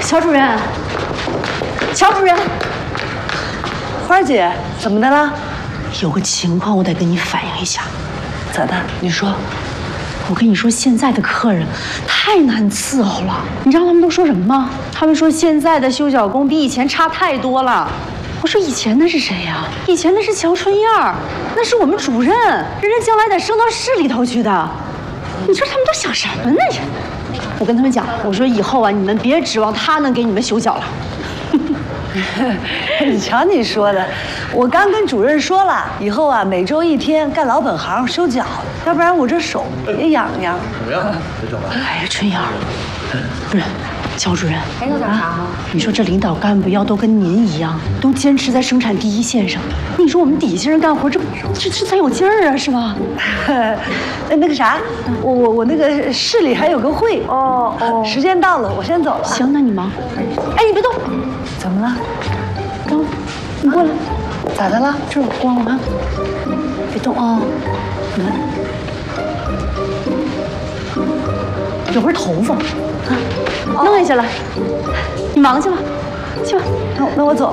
乔主任，乔主任， 花儿姐，怎么的了？ 有个情况我得跟你反映一下。 咋的？你说。 我跟你说，现在的客人太难伺候了。你知道他们都说什么吗？他们说现在的修脚工比以前差太多了。我说以前那是谁呀？以前那是乔春燕儿，那是我们主任，人家将来得升到市里头去的。你说他们都想什么呢？我跟他们讲，我说以后啊，你们别指望他能给你们修脚了。 你瞧你说的，我刚跟主任说了，以后啊每周1天干老本行修脚，要不然我这手也痒痒。 怎么样？别整了。 哎呀，春燕儿，不是，乔主任， 还有点啥吗？ 你说这领导干部要都跟您一样，都坚持在生产第一线上，你说我们底下人干活，这才有劲儿啊，是吧？ 那个啥，我那个市里还有个会哦，时间到了，我先走了。 行，那你忙。哎，你别动。 怎么了？ 等会儿，你过来。 咋的了？ 这是我光了啊！别动啊！你看，有根头发啊，弄下来。你忙去吧，去吧。 那我走。